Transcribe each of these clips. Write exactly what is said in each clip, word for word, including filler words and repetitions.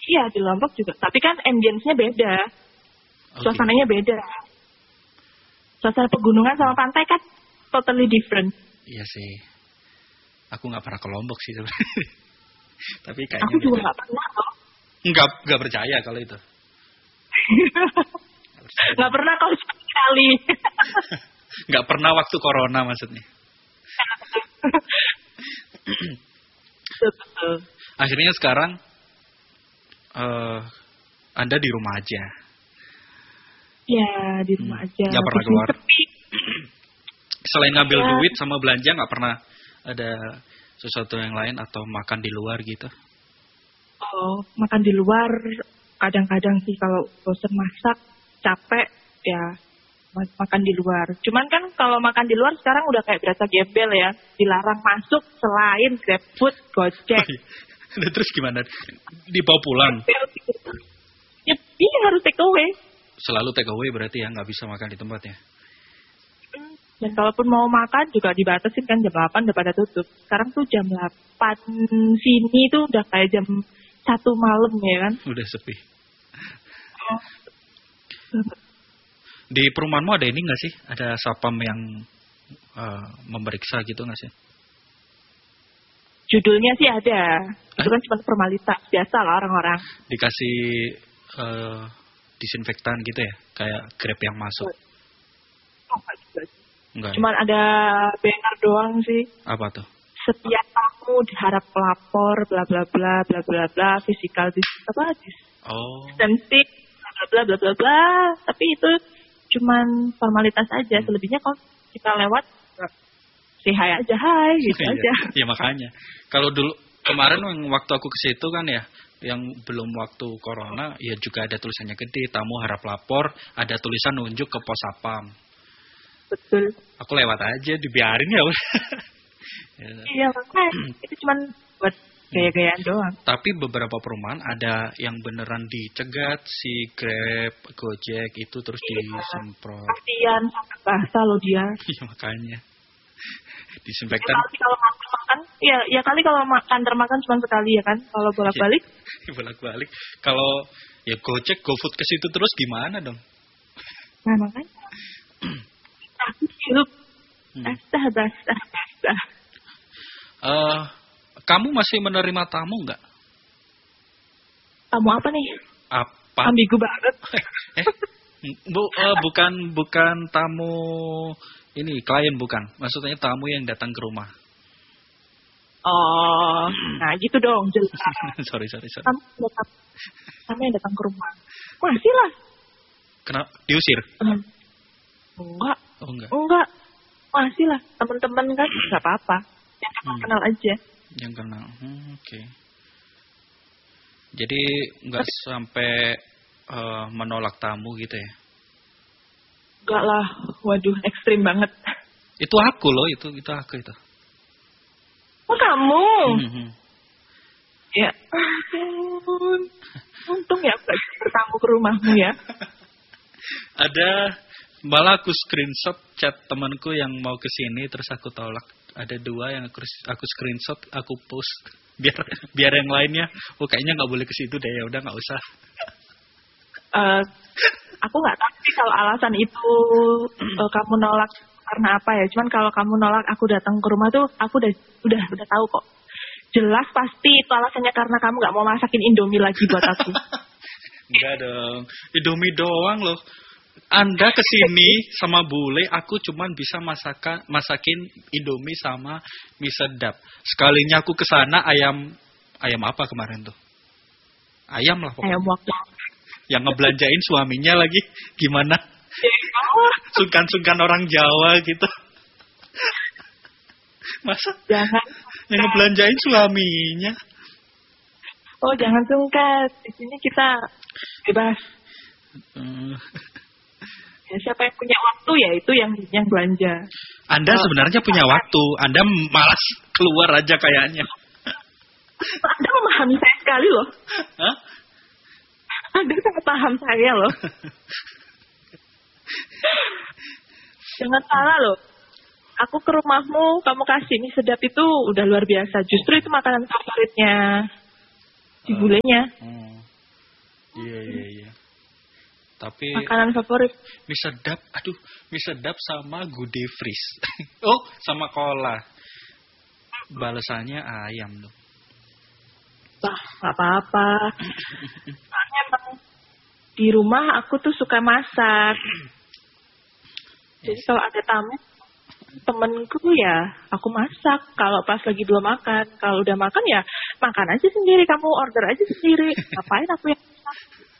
Iya, di Lombok juga. Tapi kan ambience-nya beda. Okay. Suasananya beda. Suasana pegunungan sama pantai kan totally different. Iya sih. Aku nggak pernah ke Lombok sih sebenarnya. Tapi kayaknya aku juga nggak pernah kok. Nggak nggak percaya kalau itu. Nggak pernah kalau sekali. Nggak pernah waktu corona maksudnya. Akhirnya sekarang uh, Anda di rumah aja. Ya, di rumah hmm. aja. Nggak pernah keluar. Selain ngambil ya. duit sama belanja, nggak pernah ada sesuatu yang lain atau makan di luar gitu? Oh, makan di luar kadang-kadang sih kalau bosan masak, capek, ya makan di luar. Cuman kan kalau makan di luar sekarang udah kayak berasa gembel ya. Dilarang masuk selain GrabFood, Gojek. Terus gimana? Dibawa pulang? Ya, iya harus take away. Selalu take away berarti ya, nggak bisa makan di tempat ya? Dan kalaupun mau makan juga dibatasin kan jam delapan udah pada tutup. Sekarang tuh jam delapan sini tuh udah kayak jam satu malam ya kan? Udah sepi. Oh. Di perumahanmu ada ini nggak sih? Ada sapam yang uh, memeriksa gitu nggak sih? Judulnya sih ada. Itu kan cuma formalitas biasa lah orang-orang. Dikasih uh, disinfektan gitu ya? Kayak Grab yang masuk. Oh, enggak juga sih. Enggak. Cuman ada banner doang sih. Apa tuh? Setiap tamu diharap pelapor, bla bla bla bla bla bla, physical dis apa dis? Oh. Distancing, bla bla bla bla bla. Tapi itu cuman formalitas aja. Hmm. Selebihnya kalau kita lewat, say hi aja, hai gitu iya, aja. Iya makanya. Kalau dulu kemarin waktu aku ke situ kan ya, yang belum waktu corona, ya juga ada tulisannya gede, tamu harap lapor, ada tulisan nunjuk ke pos sapam. Betul. Aku lewat aja, dibiarin ya. Ya. Iya makanya itu cuman buat gaya-gayaan doang. Tapi beberapa perumahan ada yang beneran dicegat si Grab, Gojek itu terus iya, disemprot. Kasian sampai basah loh dia. Iya makanya. Disinfektan. Ya, kali kalau makan, ya, ya kali kalau makan termakan cuma sekali ya kan. Kalau bolak-balik. Ya, bolak-balik. Kalau ya Gojek, GoFood ke situ terus gimana dong? Nah makanya. Aku hidup basah, basah, basah. Uh, kamu masih menerima tamu nggak? Tamu apa nih? Apa? Ambigu banget. eh, bu, uh, bukan bukan tamu ini klien bukan. Maksudnya tamu yang datang ke rumah. Oh, nah gitu dong jelas. sorry sorry sorry. Tamu datang, tamu yang datang ke rumah. Masih lah. Kenapa? Diusir? Hmm. Enggak. Oh enggak. Enggak. Masih lah. Teman-teman kan enggak apa-apa. Yang hmm. kenal aja. Yang kenal. Hmm, oke. Okay. Jadi enggak sampai uh, menolak tamu gitu ya? Enggak lah. Waduh, ekstrim banget. Itu aku loh, itu itu aku itu. Oh, kamu? Hmm. Ya. Ampun. Untung ya aku bertamu ke rumahmu ya. Ada malah aku screenshot chat temanku yang mau ke sini terus aku tolak. Ada dua yang aku aku screenshot, aku post biar biar yang lainnya, oh kayaknya nggak boleh ke situ deh, ya udah nggak usah. Uh, aku nggak tahu sih kalau alasan itu uh, kamu nolak karena apa ya. Cuman kalau kamu nolak aku datang ke rumah tuh aku udah udah udah tahu kok. Jelas pasti itu alasannya karena kamu nggak mau masakin Indomie lagi buat aku. Enggak dong, Indomie doang loh. Anda kesini sama bule, aku cuman bisa masakan masakin Indomie sama mie sedap. Sekalinya aku kesana ayam ayam apa kemarin tuh? Ayam lah pokoknya. Ayam waktu. Yang ngebelanjain suaminya lagi, gimana? Sungkan-sungkan orang Jawa gitu. Masa? Jangan. Yang ngebelanjain suaminya. Oh jangan sungkan, di sini kita bebas. Hmm. Ya, siapa yang punya waktu ya itu yang yang belanja. Anda oh, sebenarnya punya waktu, Anda malas keluar aja kayaknya. Anda memahami saya sekali loh. Hah? Anda sangat paham saya loh. Jangan salah loh. Aku ke rumahmu, kamu kasih mie sedap itu udah luar biasa. Justru itu makanan favoritnya si bulenya. Hmm. Iya, iya, iya. Tapi Makanan favorit. mie sedap, aduh, mie sedap sama goodie freeze. Oh, sama cola. Balasannya ayam tuh. Bah, nggak apa-apa. Soalnya emang di rumah aku tuh suka masak. Jadi kalau ada tamu, temenku ya aku masak. Kalau pas lagi belum makan, kalau udah makan ya makan aja sendiri. Kamu order aja sendiri. Ngapain aku yang masak?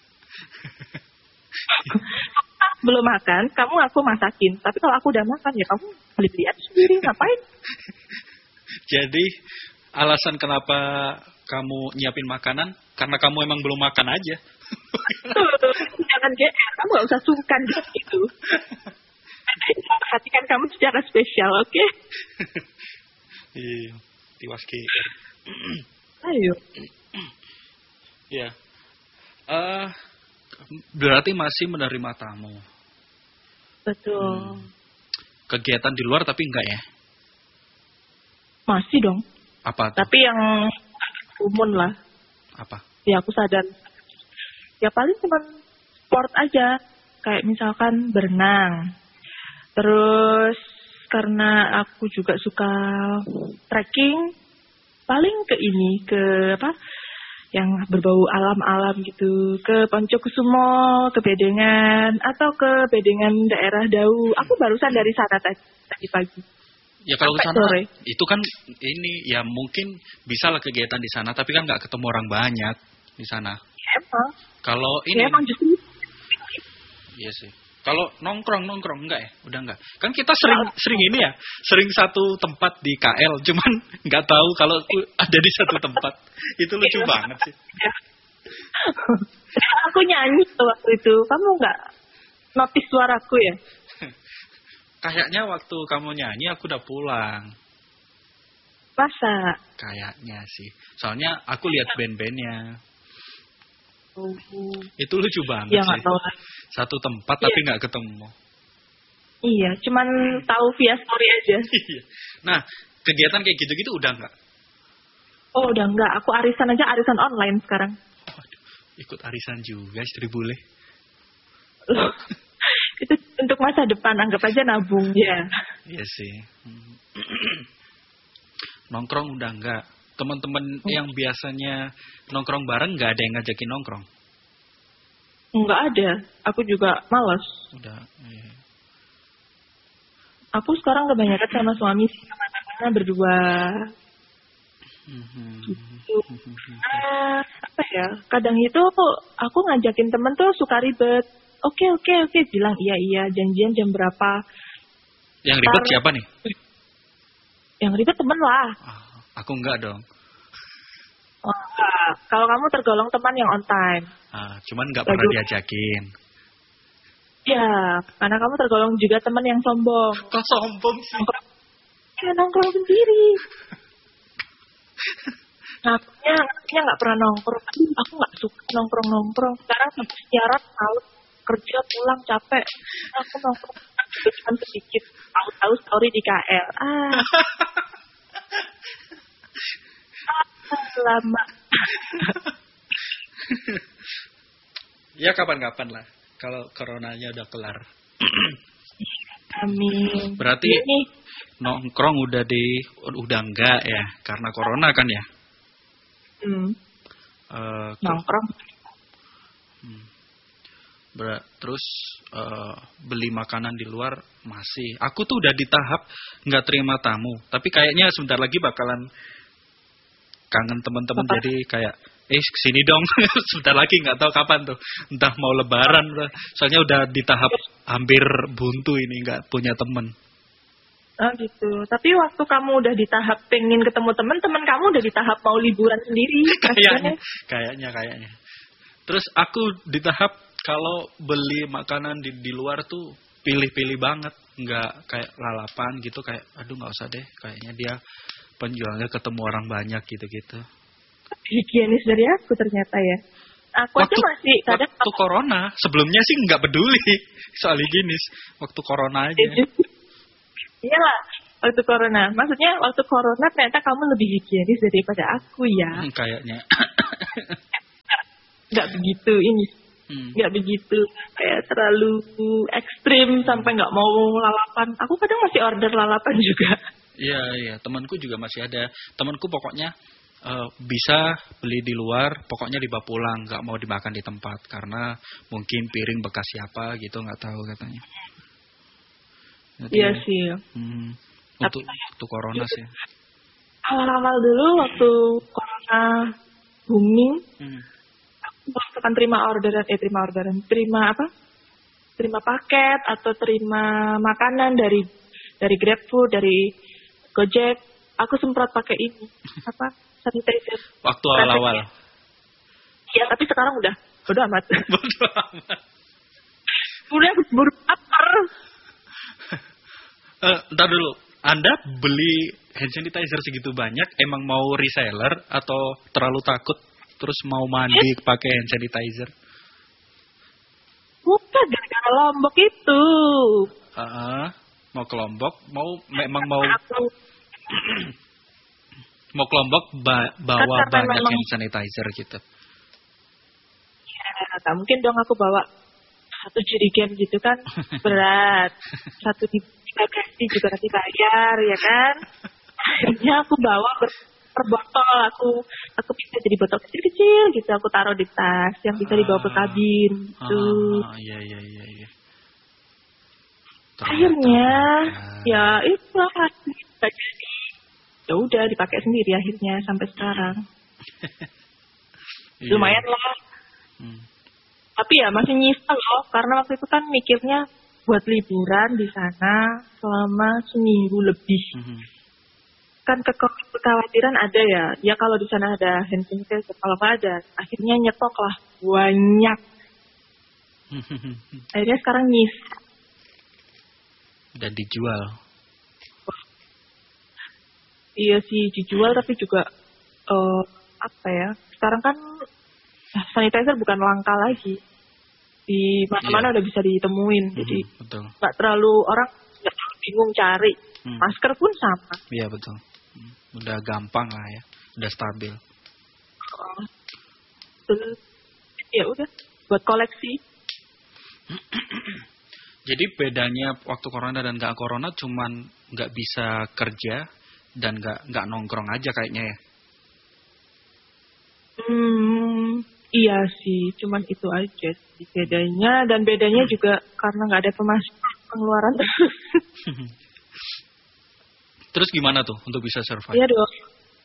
Belum makan, kamu aku masakin. Tapi kalau aku udah makan ya kamu beli-beli aja sendiri. Ngapain? Jadi alasan kenapa kamu nyiapin makanan karena kamu emang belum makan aja. Jangan G R, kamu gak usah sungkan gitu. Perhatikan kamu secara spesial, oke? Okay? Iya, tiwas G R. Ayo. Ya. Uh, berarti masih menerima tamu. Betul. Hmm. Kegiatan di luar tapi enggak ya? Masih dong. Apa tuh? Tapi yang umum lah. Apa? Ya aku sadar. Ya paling cuma sport aja. Kayak misalkan berenang. Terus karena aku juga suka trekking. Paling ke ini. Ke apa? Yang berbau alam-alam gitu. Ke Poncokusumo, ke Bedengan. Atau ke Bedengan daerah Dau. Aku barusan dari sana tadi, tadi pagi. Ya kalau ke Sampai sana sore. itu kan ini ya mungkin bisa lah kegiatan di sana tapi kan nggak ketemu orang banyak di sana. Ya emang. Kalau ini Ya emang justru. iya sih. Kalau nongkrong nongkrong enggak ya? Udah enggak. Kan kita sering sering ini ya, sering satu tempat di K L, cuman nggak tahu kalau ada di satu tempat. Itu lucu banget sih. Aku nyanyi tuh waktu itu. Kamu nggak notice suaraku ya? Kayaknya waktu kamu nyanyi aku udah pulang. Masa? Kayaknya sih. Soalnya aku lihat band-bandnya. Oh. Itu lucu banget Ya sih. nggak tahu lah. Satu tempat Iya. tapi nggak ketemu. Iya, cuman tahu via story aja. Iya. Nah, kegiatan kayak gitu-gitu udah nggak? Oh udah nggak. Aku arisan aja, arisan online sekarang. Waduh, ikut arisan juga istri bule. Loh, itu untuk masa depan, anggap aja nabung ya. Iya sih. Hmm. Nongkrong udah nggak. Teman-teman Hmm. yang biasanya nongkrong bareng nggak ada yang ngajakin nongkrong. Nggak ada. Aku juga malas. Udah. Iya. Aku sekarang kebanyakan sama suami sama berdua. Mhm. Gitu. Nah, apa ya? Kadang itu aku ngajakin temen tuh suka ribet. Oke oke oke bilang iya iya janjian jam berapa. Yang ribet Ntar- siapa nih? Yang ribet temen lah. Ah, aku enggak dong. Oh, enggak. Kalau kamu tergolong teman yang on time. Ah, cuman nggak pernah Waduh. diajakin. Ya, karena kamu tergolong juga teman yang sombong. Kok sombong sih? Nongkrong, ya, nongkrong sendiri. Ngakunya, ngakunya nggak pernah nongkrong. Aduh, aku nggak suka nongkrong-nongkrong. Sekarang habis siaran, tahu kerja pulang capek. Aku nongkrong cuma sedikit. Tahu-tahu story di K L. Ah, ah lama. Ya kapan-kapan lah. Kalau coronanya udah kelar. Amin. Berarti Ini nongkrong udah di udah enggak ya karena corona kan ya. hmm, Eh, ke- nongkrong. hmm. Ber- terus eh, beli makanan di luar masih. Aku tuh udah di tahap nggak terima tamu. Tapi kayaknya sebentar lagi bakalan kangen teman-teman Apa? jadi kayak eh kesini dong. Sebentar lagi nggak tahu kapan tuh. Entah mau lebaran. Soalnya udah di tahap hampir buntu ini nggak punya temen. Oh gitu. Tapi waktu kamu udah di tahap pengen ketemu teman, teman kamu udah di tahap mau liburan sendiri. Kayaknya, kayaknya, kayaknya. Terus aku di tahap kalau beli makanan di, di luar tuh pilih-pilih banget, nggak kayak lalapan gitu, kayak aduh nggak usah deh, kayaknya dia penjualnya ketemu orang banyak gitu-gitu. Higienis dari aku ternyata ya. Aku aja masih kadang waktu corona, sebelumnya sih nggak peduli soal higienis, waktu corona aja. Iya lah, waktu corona. Maksudnya waktu corona ternyata kamu lebih higienis daripada aku ya. Hmm, kayaknya. nggak begitu ini, Hmm. nggak begitu kayak terlalu ekstrim sampai nggak mau lalapan. Aku kadang masih order lalapan juga. Iya, iya. Temanku juga masih ada. Temanku pokoknya uh, bisa beli di luar, pokoknya dibawa pulang, nggak mau dimakan di tempat karena mungkin piring bekas siapa gitu, nggak tahu katanya. Jadi, Iya sih. Hmm, untuk untuk corona sih. Awal-awal dulu waktu corona booming, Hmm. aku akan terima orderan, eh terima orderan, terima apa? Terima paket atau terima makanan dari dari GrabFood, dari Gojek. Aku semprot pakai ini apa? Sanitizer. Waktu awal-awal. Iya, tapi sekarang udah bodo amat. Bodo amat. Udah buru lapar. Eh, ntar dulu. Anda beli hand sanitizer segitu banyak, emang mau reseller atau terlalu takut terus mau mandi pakai hand sanitizer? Bukan gara-gara Lombok itu. Uh, mau ke Lombok, mau memang mau Aku mau ke Lombok ba- bawa Kan banyak memang- hand sanitizer gitu. ya, gak mungkin dong aku bawa satu jerigen gitu kan berat. Satu di bagasi juga nanti bayar ya kan. Akhirnya aku bawa ber, per botol, aku aku bisa jadi botol kecil-kecil gitu, aku taruh di tas yang bisa dibawa ke kabin gitu. Ah, iya iya iya iya. Ternyata Akhirnya banyak. ya itu lah nggak jadi. Ya udah dipakai sendiri akhirnya sampai sekarang. Iya. Lumayan lah. Hmm. Tapi ya masih nyesel loh, karena waktu itu kan mikirnya buat liburan di sana selama seminggu lebih. Mhm. Kan ke- kekhawatiran ada ya, ya kalau di sana ada hand sanitizer, kalau nggak ada, akhirnya nyetok lah banyak. Akhirnya sekarang nyesel. Dan dijual. Iya sih dijual, tapi juga eh, apa ya? Sekarang kan sanitizer bukan langka lagi, di mana-mana Iya. udah bisa ditemuin, Mhm, jadi betul. nggak terlalu orang nggak terlalu bingung cari. Hmm. Masker pun sama. Iya betul. Hmm. Udah gampang lah ya, udah stabil. Oh, terus ya udah buat koleksi. Jadi bedanya waktu corona dan nggak corona cuman nggak bisa kerja dan nggak nggak nongkrong aja kayaknya ya. Hmm, iya sih, cuman itu aja sih bedanya, dan bedanya juga karena nggak ada pemasukan pengeluaran terus. Terus gimana tuh untuk bisa survive? Iya dong.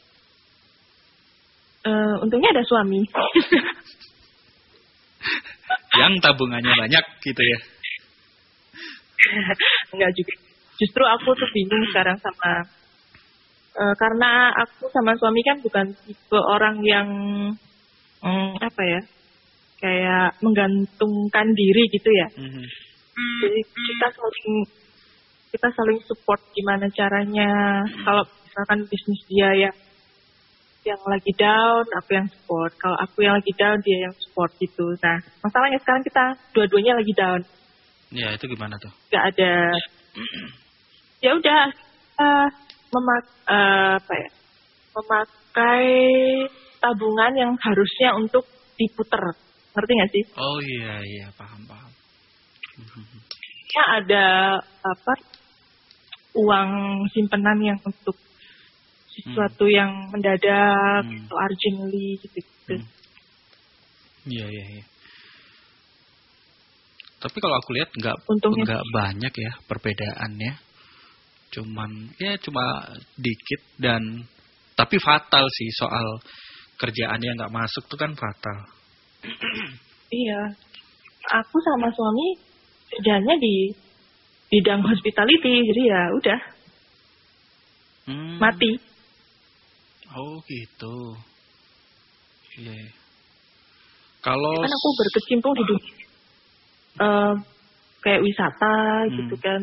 Eh, untungnya ada suami. Yang tabungannya banyak gitu ya. Enggak juga. Justru aku tuh bingung sekarang sama eh, karena aku sama suami kan bukan tipe orang yang hmm, apa ya, kayak menggantungkan diri gitu ya. Mhm. Jadi kita saling kita saling support gimana caranya. Kalau misalkan bisnis dia ya yang lagi down, aku yang support. Kalau aku yang lagi down, dia yang support gitu. Nah, masalahnya sekarang kita dua-duanya lagi down. Ya itu gimana tuh? Gak ada. Ya udah, uh, memak eh, apa ya? Memakai tabungan yang harusnya untuk diputer. Ngerti nggak sih? Oh iya iya paham paham. Mhm. Ya ada apa? Uang simpenan yang untuk sesuatu yang mendadak, Hmm. atau urgently gitu. Hmm. Iya iya iya. Tapi kalau aku lihat nggak Untungnya nggak banyak ya perbedaannya. Cuman ya cuma dikit dan tapi fatal sih soal kerjaannya nggak masuk tuh kan fatal. iya. Aku sama suami kerjanya di bidang hospitality, jadi ya udah Hmm. mati. Oh gitu. Iya. Yeah. Kalau Kan aku berkecimpung di dunia eh, kayak wisata Hmm. gitu kan.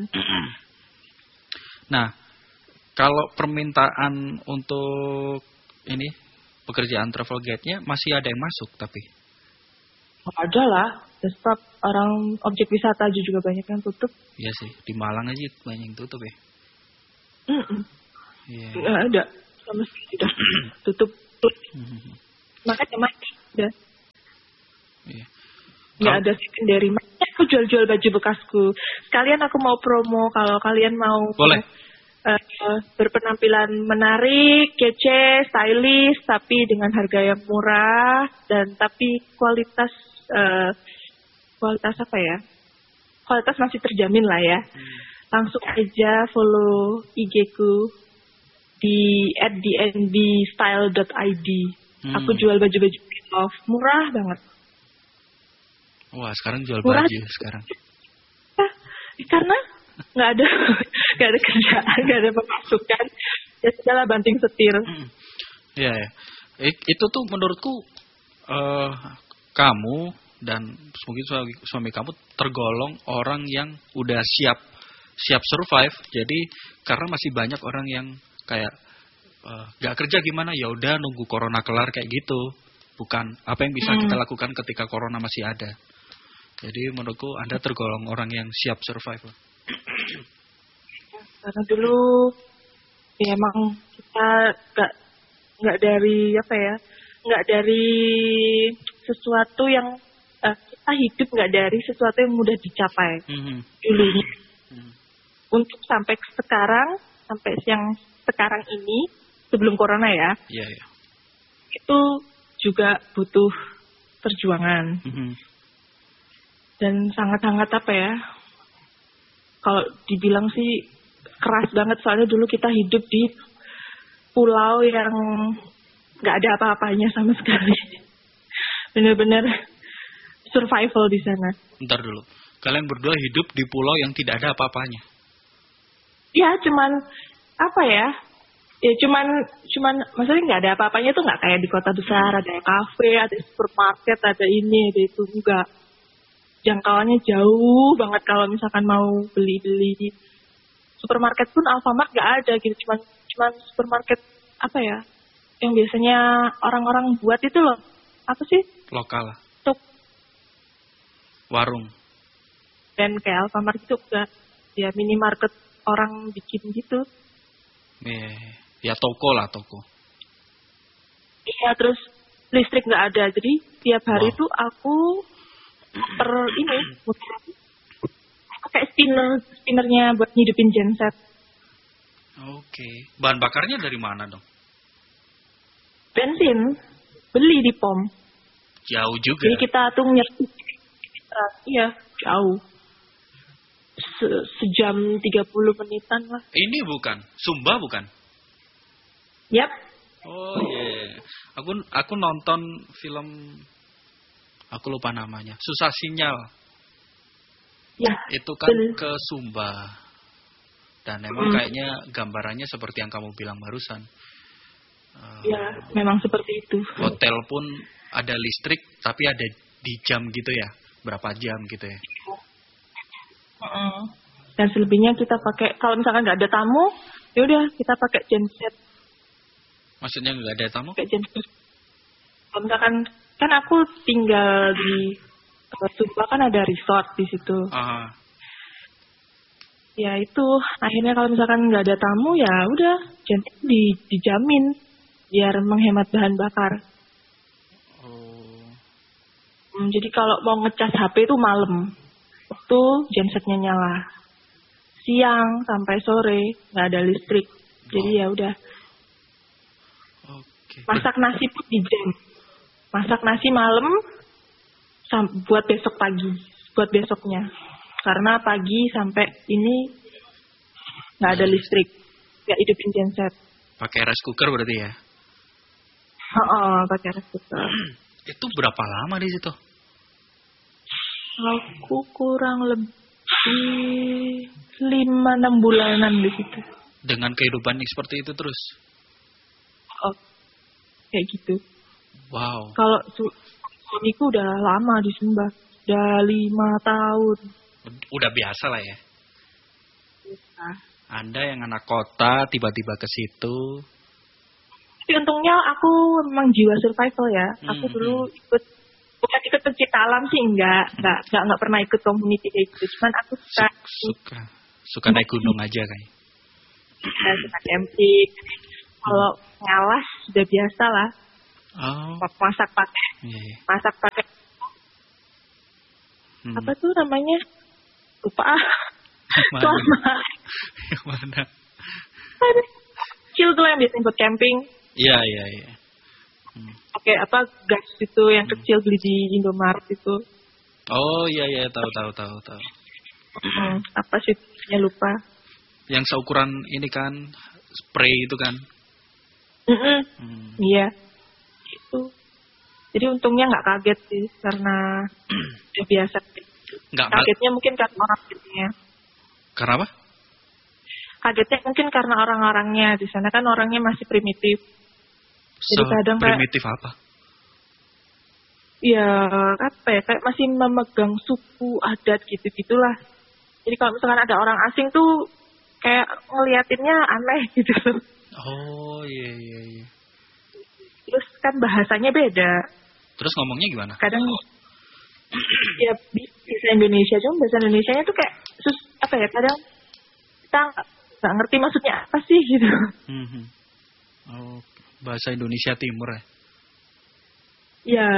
Nah, kalau permintaan untuk ini pekerjaan travel guide-nya masih ada yang masuk tapi. Oh, ada lah. Desktop orang objek wisata aja juga banyak yang tutup. Iya sih, di Malang aja banyak yang tutup ya. Mm-mm. Iya. Nggak ada sama sekali udah tutup. Mhm. Makanya mati udah. Iya. Nggak Kalau- ada secondary. Makanya aku jual-jual baju bekasku. Sekalian aku mau promo kalau kalian mau Boleh. uh, berpenampilan menarik, kece, stylish, tapi dengan harga yang murah dan tapi kualitas uh, kualitas apa ya? Kualitas masih terjamin lah ya. Hmm. Langsung aja follow I G-ku di at d n b style dot i d. Hmm. Aku jual baju-baju love murah banget. Wah, sekarang jual Murah. baju sekarang. Ah, karena nggak ada nggak ada kerjaan, nggak ada pemasukan, ya sudahlah banting setir. Hmm. Iya, ya. I- itu tuh menurutku eh, kamu dan mungkin suami, suami kamu tergolong orang yang udah siap siap survive. Jadi karena masih banyak orang yang kayak eh, gak kerja gimana, ya udah nunggu corona kelar kayak gitu. Bukan apa yang bisa Hmm. kita lakukan ketika corona masih ada. Jadi menurutku Anda tergolong orang yang siap survive. Karena dulu ya emang kita nggak nggak dari apa ya, nggak dari sesuatu yang eh, kita hidup nggak dari sesuatu yang mudah dicapai Mhm. dulunya. Mhm. Untuk sampai sekarang, sampai yang sekarang ini sebelum corona ya, Iya, ya. itu juga butuh perjuangan. Mhm. Dan sangat-sangat apa ya, kalau dibilang sih keras banget, soalnya dulu kita hidup di pulau yang nggak ada apa-apanya sama sekali. Bener-bener survival di sana. Bentar dulu. Kalian berdua hidup di pulau yang tidak ada apa-apanya. Ya cuman apa ya, ya cuman cuman maksudnya nggak ada apa-apanya tuh nggak kayak di kota besar, ada kafe, ada supermarket, ada ini, ada itu, enggak. Jangkauannya jauh banget kalau misalkan mau beli-beli. Supermarket pun Alfamart nggak ada gitu, cuman cuman supermarket apa ya, yang biasanya orang-orang buat itu loh, apa sih, Lokal, tuk, warung. dan kayak Alfamart itu enggak, ya minimarket orang bikin gitu. Iya, ya toko lah, toko. Iya, terus listrik nggak ada, jadi tiap hari Wow. tuh aku per ini pakai spinner spinnernya buat ngidupin genset. Oke. Bahan bakarnya dari mana dong? Bensin beli di pom. Jauh juga. Jadi kita tuh nyerti. Uh, iya, jauh. Se- sejam tiga puluh menitan lah. Ini bukan Sumba bukan? Yap. Oh iya. Aku aku nonton film, aku lupa namanya. Susah Sinyal. Ya. Itu kan betul. ke Sumba. Dan emang Hmm. kayaknya gambarannya seperti yang kamu bilang barusan. Eh, Ya, memang seperti itu. Hotel pun ada listrik, tapi ada di jam gitu ya. Berapa jam gitu ya. Mm-mm. Dan selebihnya kita pakai, kalau misalkan nggak ada tamu, ya udah kita pakai genset. Maksudnya nggak ada tamu? Pakai genset. Kalau misalkan, kan aku tinggal di uh, Sumba, kan ada resort di situ. Ah, Ya itu, akhirnya kalau misalkan nggak ada tamu, ya udah genset di, dijamin biar menghemat bahan bakar. oh, Hmm, jadi kalau mau ngecas H P itu malam, waktu gensetnya nyala. Siang sampai sore nggak ada listrik, jadi ya udah. oke. Masak nasi pun di jam. Masak nasi malam sam- buat besok pagi, buat besoknya. Karena pagi sampai ini nggak ada listrik, nggak hidupin genset. Pakai rice cooker berarti ya? Oh, pakai rice cooker. Itu berapa lama di situ? Aku kurang lebih lima enam bulanan di situ. Dengan kehidupan yang seperti itu terus? Oh, kayak gitu. Wow. Kalau su- suamiku udah lama di Sumba, udah lima tahun. Udah biasa lah ya. Nah, Anda yang anak kota tiba-tiba ke situ. tapi untungnya aku memang jiwa survival ya. Aku Hmm, dulu ikut, bukan ikut pencipta alam sih, enggak, enggak, enggak, enggak pernah ikut community kayak gitu. Cuman aku suka, Suka suka naik gunung aja kayak. suka, suka camping. Kalau ngalas sudah biasa lah. Oh, Masak pakai, iya, iya. masak pakai Hmm. Apa tuh namanya? Lupa. Yang mana? Selama. Yang mana? Kecil tuh yang biasanya buat camping. Iya, iya, iya. Hmm. Oke, apa gas itu yang Hmm. kecil beli di Indomaret itu. Oh, iya, iya, tahu, tahu, tahu, tahu. Hmm, apa sih namanya lupa. Yang seukuran ini kan, spray itu kan. Mm-mm. Hmm. Iya, itu. Jadi untungnya nggak kaget sih karena udah biasa. Nggak mal. Kagetnya mungkin karena orang-orangnya. Karena apa? Kagetnya mungkin karena orang-orangnya di sana kan orangnya masih primitif. Jadi kadang kayak Primitif apa? ya apa ya kayak masih memegang suku adat gitu-gitulah. Jadi kalau misalkan ada orang asing tuh kayak ngeliatinnya aneh gitu. Oh, iya, iya, iya. Terus kan bahasanya beda. Terus ngomongnya gimana? Kadang ya bisa Indonesia cuma bahasa Indonesianya tuh kayak sus apa ya kadang kita nggak ngerti maksudnya apa sih gitu. Hmm. Oh, bahasa Indonesia Timur ya? Ya,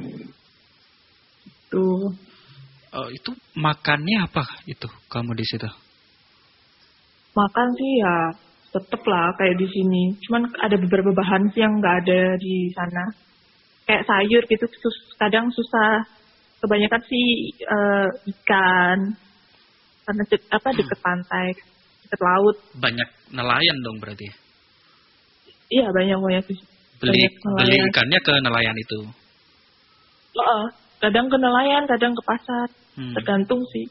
tuh. Oh, itu makannya apa itu kamu di situ? Makan sih ya tetep lah kayak di sini. Cuman ada beberapa bahan sih yang nggak ada di sana. Kayak sayur gitu sus, kadang susah. Kebanyakan sih uh, ikan karena dek, apa deket pantai, deket laut. Banyak nelayan dong berarti. Iya banyak banyak sih. Beli Banyak beli nelayan. ikannya ke nelayan itu. Oh, kadang ke nelayan, kadang ke pasar. Hmm. Tergantung sih.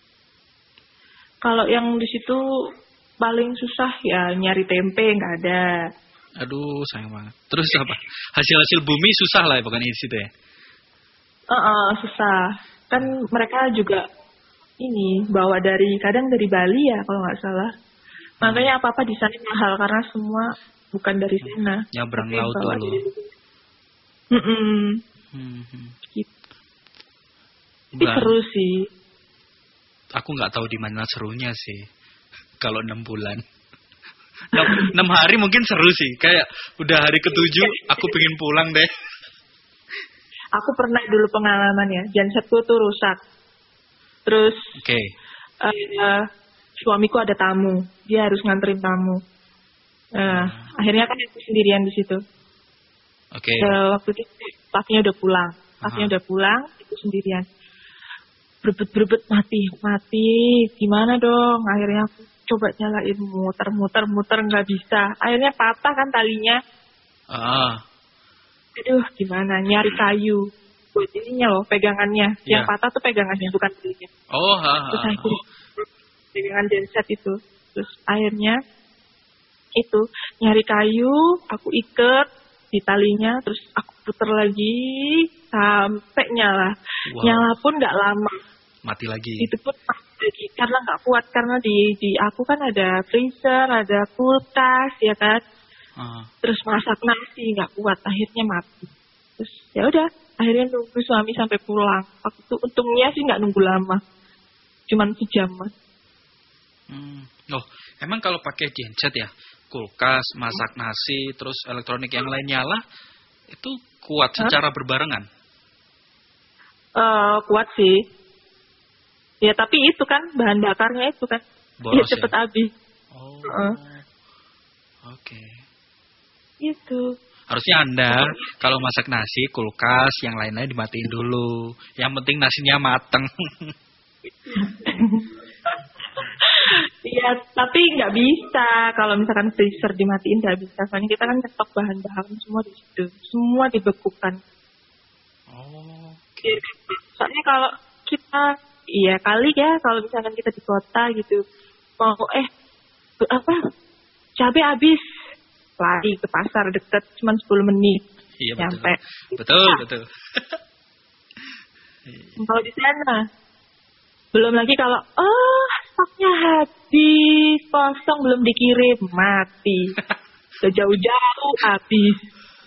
Kalau yang di situ paling susah ya nyari tempe nggak ada. Aduh, sayang banget. Terus apa? Hasil-hasil bumi susah lah ya pokoknya di situ ya. Uh, uh, susah. Kan mereka juga ini bawa dari kadang dari Bali ya kalau nggak salah. Makanya apa-apa di sana mahal karena semua bukan dari sana. Nyabrang Tapi laut bawa tuh lo. dari- Mm-mm. Hmm, hmm. Gitu. Tapi Bah, seru sih. aku nggak tahu di mana serunya sih. Kalau enam bulan. Enam, enam hari mungkin seru sih. Kayak udah hari ketujuh, aku pengen pulang deh. Aku pernah dulu pengalamannya. Gensetku tuh rusak. Terus Oke. uh, suamiku ada tamu. Dia harus nganterin tamu. Nah, akhirnya kan aku sendirian di situ. Oke. Uh, waktu itu staffnya udah pulang. Staffnya Aha. udah pulang, itu sendirian. Berebet-berebet mati, mati. Gimana dong? Akhirnya aku coba nyalain muter-muter, muter nggak bisa. Akhirnya patah kan talinya. Ah. Aduh, gimana? Nyari kayu. Buat ininya loh, pegangannya. Ya. Yang patah tuh pegangannya, bukan talinya. Oh, ha, ha, Terus ha. akhirnya pegangan genset itu. Terus akhirnya itu nyari kayu, aku iket di talinya, terus aku puter lagi sampai nyala. Wow. Nyala pun nggak lama. Mati lagi. Itu pun mati lagi karena nggak kuat karena di di aku kan ada freezer, ada kulkas ya kan. Ah. Terus masak nasi nggak kuat akhirnya mati. Terus ya udah akhirnya nunggu suami sampai pulang. Waktu itu untungnya sih nggak nunggu lama, cuman sejam. Hmm. Oh, emang kalau pakai genset ya, kulkas, masak nasi, terus elektronik yang lain nyala, itu kuat secara berbarengan. Uh, kuat sih. Ya tapi itu kan bahan bakarnya itu kan, ya Boros cepet ya? habis. Oh. Uh. Oke. Gitu. Harusnya Anda kalau masak nasi, kulkas, yang lain-lain dimatiin dulu. Yang penting nasinya mateng. Iya, tapi nggak bisa kalau misalkan freezer dimatiin nggak bisa. Soalnya kita kan nyetok bahan-bahan semua di situ, semua dibekukan. Oh. Okay. Soalnya kalau kita, iya kali ya kalau misalkan kita di kota gitu, mau eh apa cabai habis, lari ke pasar deket, cuma sepuluh menit Iya betul. nyampe. Betul, Nah, betul. kalau di sana belum lagi kalau oh stoknya habis, kosong belum dikirim, mati. Udah jauh-jauh habis.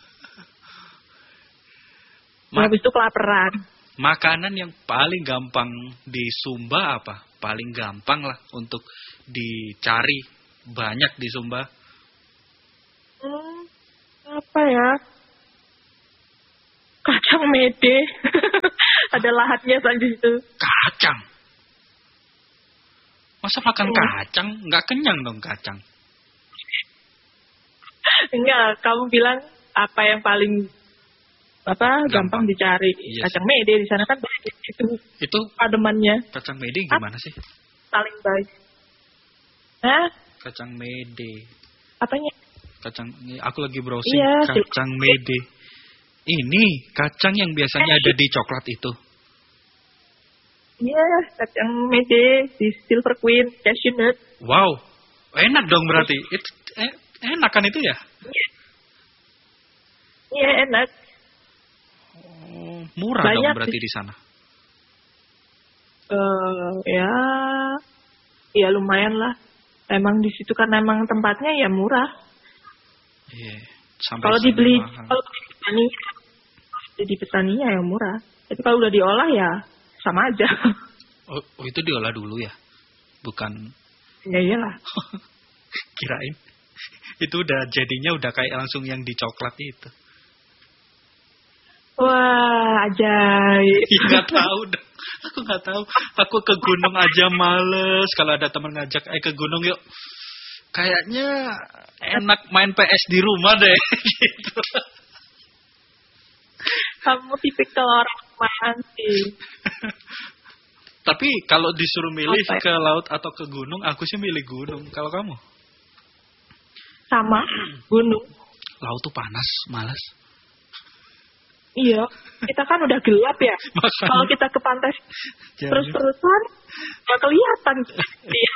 Ma- Habis itu kelaparan. Makanan yang paling gampang di Sumba apa? Paling gampang lah untuk dicari banyak di Sumba. Hmm, apa ya? Kacang mede. Ada lahatnya soal di situ. Kacang. Masa makan Iya. kacang? Nggak kenyang dong kacang. Enggak, kamu bilang apa yang paling apa gampang, Gampang. dicari. Yes. Kacang mede di sana kan banyak itu Itu pademannya kacang mede gimana sih? paling baik. Hah? Kacang mede. Apanya? Kacang ini aku lagi browsing Iya, kacang mede. Ini kacang yang biasanya ada di coklat itu. Iya, kacang mede di Silver Queen, cashew nut. Wow, enak dong berarti. Itu eh, enak kan itu ya? Iya, enak. Oh, murah Banyak dong berarti sih. di sana. Eh ya, ya lumayan lah. Emang di situ kan emang tempatnya ya murah. Iya, sampai Kalau sini dibeli, mahal. kalau di petani, di petaninya ya murah. Tapi kalau udah diolah ya sama aja. Oh, oh, itu diolah dulu ya? Bukan Ya iyalah. kirain. Itu udah jadinya udah kayak langsung yang di coklat itu. Wah, ajaib. Ih, nggak tahu dah. Aku nggak tahu. Aku ke gunung aja males. Kalau ada teman ngajak, eh ke gunung yuk. Kayaknya enak main P S di rumah deh. Gitu. Kamu tipikal orang rumahan sih. Tapi kalau disuruh milih Apa ya? ke laut atau ke gunung, aku sih milih gunung. Kalau kamu? Sama, gunung. Laut tuh panas, malas. Iya, kita kan udah gelap ya. Makanya. Kalau kita ke pantai Jangan. terus-terusan, ya kelihatan. Iya.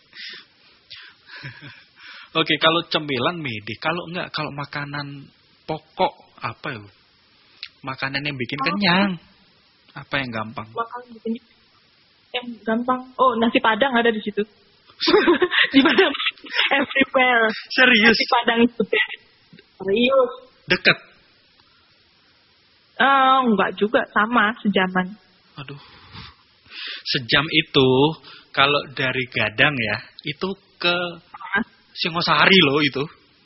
Oke, kalau cemilan mede. Kalau enggak, kalau makanan pokok apa ya? Makanan yang bikin Oh. kenyang. Apa yang gampang? Makan bikin yang gampang. Oh, nasi padang ada di situ. Di mana everywhere. Serius? Nasi padang itu serius. Dekat. Oh, enggak juga, sama sejaman. Aduh. Sejam itu kalau dari Gadang ya, itu ke Singosari loh itu.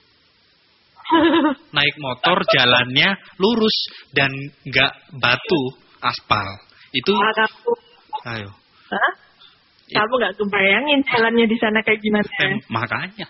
Naik motor jalannya lurus dan nggak batu, aspal. Itu Ah, kamu, ayo. Hah? Kamu nggak kebayangin jalannya di sana kayak gimana? Eh, makanya.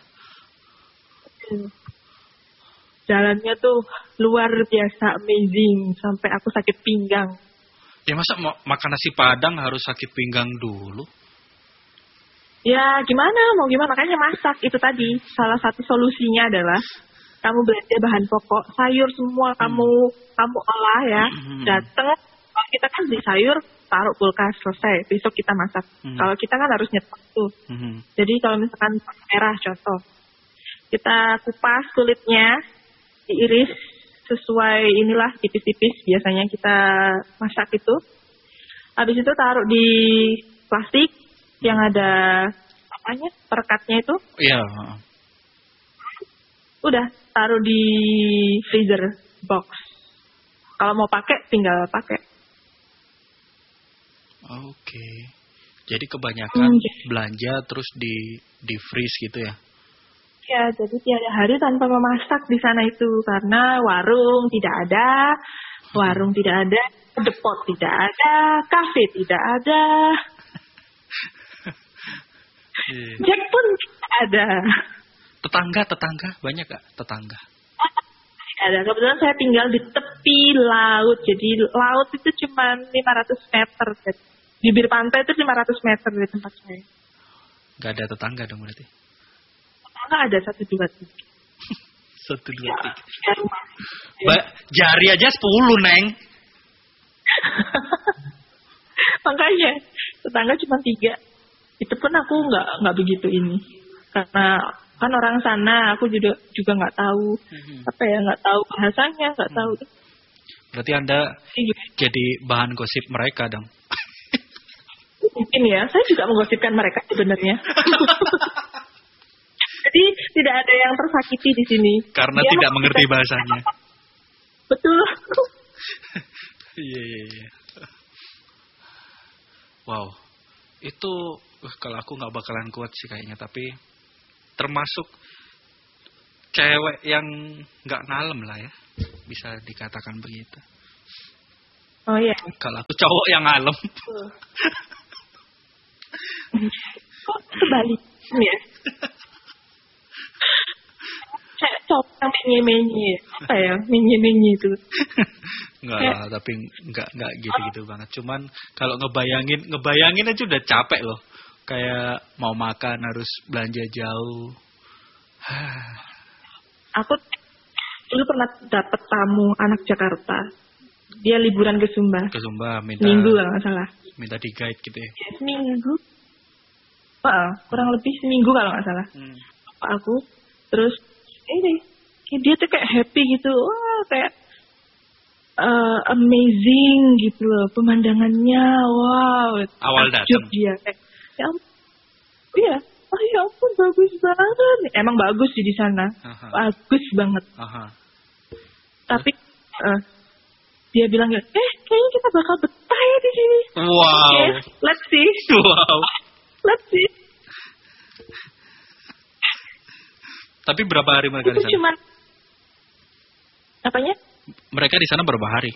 Jalannya tuh luar biasa amazing sampai aku sakit pinggang. Ya masa mau makan nasi Padang harus sakit pinggang dulu? Ya gimana, mau gimana, makanya masak itu tadi. Salah satu solusinya adalah kamu belanja bahan pokok, sayur semua kamu kamu olah ya. Hmm. Dateng, kalau kita kan beli sayur, taruh kulkas, selesai. Besok kita masak. Hmm. Kalau kita kan harus nyetok tuh. Mhm. Jadi kalau misalkan merah contoh, kita kupas kulitnya, diiris sesuai inilah tipis-tipis biasanya kita masak itu. Habis itu taruh di plastik yang ada apanya, perekatnya itu. Iya. Udah taruh di freezer box. Kalau mau pakai tinggal pakai. Oke. Jadi kebanyakan Hmm, jadi- belanja terus di di freeze gitu ya? Ya, jadi tiada hari tanpa memasak di sana itu karena warung tidak ada, warung tidak ada, depot tidak ada, kafe tidak ada, Iya. Jack pun tidak ada. Tetangga, tetangga banyak gak tetangga? Tidak ada. Kebetulan saya tinggal di tepi laut, jadi laut itu cuma lima ratus meter. Bibir pantai itu lima ratus meter dari tempat saya. Gak ada tetangga dong berarti? Tetangga ada satu dua tiga. Satu dua Ya, tiga. ya rumah. Ba- jari aja sepuluh neng. Makanya tetangga cuma tiga. Itu pun aku nggak nggak begitu ini karena kan orang sana aku juga juga nggak tahu apa ya, nggak tahu bahasanya, nggak tahu. Berarti anda Jadi juga jadi bahan gosip mereka dong. mungkin ya, saya juga menggosipkan mereka sebenarnya. Jadi tidak ada yang tersakiti di sini. Karena Dia tidak mau mengerti kita- bahasanya. Betul. Iya, iya, iya. Wow. Itu uh, kalau aku nggak bakalan kuat sih kayaknya. Tapi termasuk cewek yang nggak ngalem lah ya. Bisa dikatakan begitu. Oh iya. Kalau aku cowok yang ngalem. Betul. Kok kebalik ya? Kayak cowok yang menye-menye. Apa ya? Menye-menye itu. Enggak lah, tapi enggak enggak gitu-gitu banget. Cuman kalau ngebayangin, ngebayangin aja udah capek loh. Kayak mau makan harus belanja jauh. Aku dulu pernah dapet tamu anak Jakarta. Dia liburan ke Sumba. Ke Sumba minta Seminggu kalau nggak salah. Minta di guide gitu ya. Ya, seminggu. Oh, kurang lebih seminggu kalau nggak salah. Hmm. Aku terus ini dia tuh kayak happy gitu. Wah, kayak uh, amazing gitu loh pemandangannya. Wow. Awal takjub datang. dia kayak ya ampun. Iya. Oh ya ampun bagus banget. Emang bagus sih di sana. Aha. Bagus banget. Aha. Tapi uh, dia bilang ya, eh kayaknya kita bakal betah ya di sini. Wow. Okay, let's see. Wow. Let's see. Tapi berapa hari mereka Itu di sana? cuman apanya? Mereka di sana berapa hari?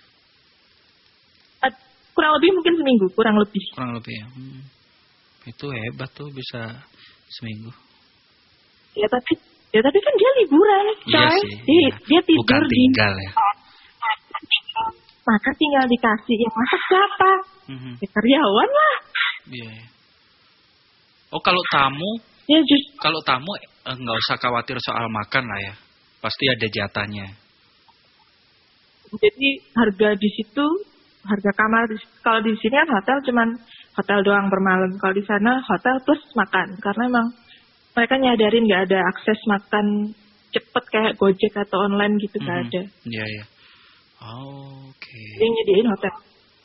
Uh, kurang lebih mungkin seminggu, kurang lebih. Kurang lebih ya. Hmm. Itu hebat tuh bisa seminggu. Ya tapi ya tapi kan dia liburan, Iya coy. sih. Dia, Iya. dia tidur Bukan di tinggal ya. maka tinggal dikasih yang masak siapa? Mhm. Ya, karyawan lah. Iya. iya. Oh kalau tamu, Ya just kalau tamu eh, nggak usah khawatir soal makan lah ya. Pasti ada jatahnya. jadi harga di situ, harga kamar di, kalau di sini kan hotel cuman hotel doang per malam. Kalau di sana hotel plus makan karena emang mereka nyadarin nggak ada akses makan cepet kayak Gojek atau online gitu nggak Mhm. ada. Iya iya. Oh, Oke. Dia nyediain hotel.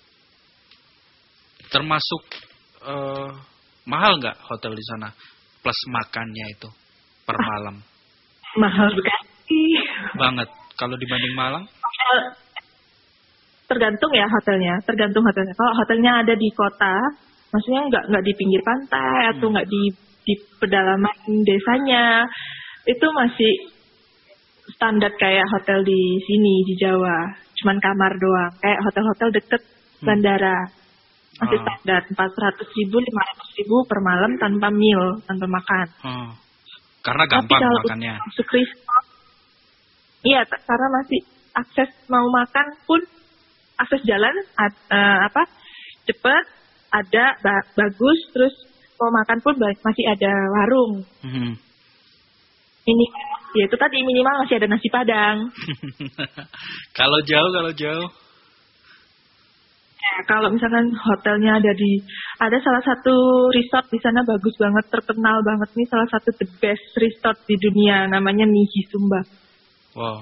Termasuk eh, mahal nggak hotel di sana? Plus makannya itu per malam. Mahal sekali. Banget. Kalau dibanding Malang? Hotel, tergantung ya hotelnya, tergantung hotelnya. Kalau hotelnya ada di kota, maksudnya nggak nggak di pinggir pantai atau Hmm. nggak di di pedalaman desanya, itu masih standar kayak hotel di sini di Jawa, cuman kamar doang. Kayak hotel-hotel deket bandara, masih Ah. standar empat ratus ribu, lima ratus ribu per malam tanpa meal, tanpa makan. Oh. Karena Tapi gampang kalau makannya. masuk resort, iya, t- karena masih akses mau makan pun akses jalan ad- eh, apa cepet, ada ba- bagus, terus mau makan pun ba- masih ada warung. Mhm. Ini ya itu tadi minimal masih ada nasi padang. Kalau jauh, kalau jauh. Ya, kalau misalkan hotelnya ada di ada salah satu resort di sana bagus banget, terkenal banget nih, salah satu the best resort di dunia, namanya Niji Sumba. Wow.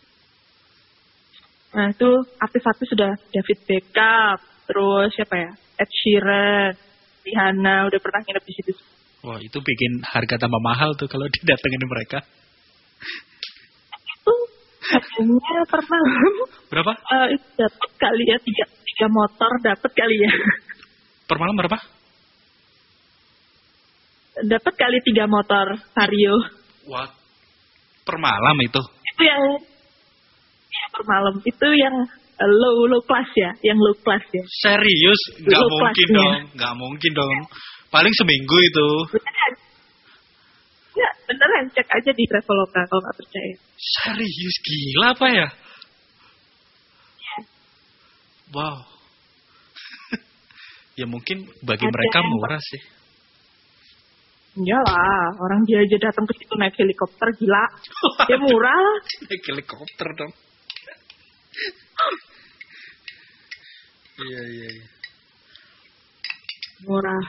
Nah itu artis-artis sudah David Beckham, terus siapa ya, Ed Sheeran, Rihanna udah pernah nginep di situ. Wah, itu bikin harga tambah mahal tuh kalau didatengin mereka. Itu harganya per malam Berapa? eh, itu dapat kali ya tiga tiga motor dapat kali ya, Per malam berapa? dapat kali tiga motor Vario. Wah, per malam itu. Itu yang ya, per malam itu yang eh, low low class ya, yang low class ya. Serius? Nggak Lu mungkin kelasnya. dong. Nggak mungkin dong. Paling seminggu itu. Beneran. Ya beneran, cek aja di Traveloka kalau nggak percaya. Serius? Gila apa ya? Wow. Ya mungkin bagi Ada mereka yang- murah sih. Iyalah, orang dia aja datang ke situ naik helikopter, gila. Ya murah lah. Naik helikopter dong. Iya, iya, iya. Murah.